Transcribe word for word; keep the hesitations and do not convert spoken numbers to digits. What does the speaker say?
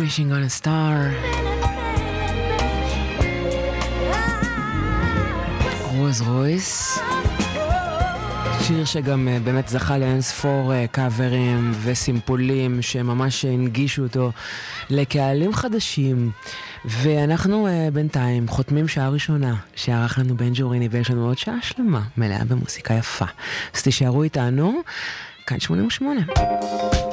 Wishing on a Star. רוז רויס. שיר שגם uh, באמת זכה לאינספור uh, קאברים וסימפולים שממש הנגישו אותו לקהלים חדשים. ואנחנו uh, בינתיים חותמים שעה ראשונה שערך לנו בן ג'וריני, ויש לנו עוד שעה שלמה מלאה במוסיקה יפה. אז תישארו איתנו, כאן שמונים ושמונה.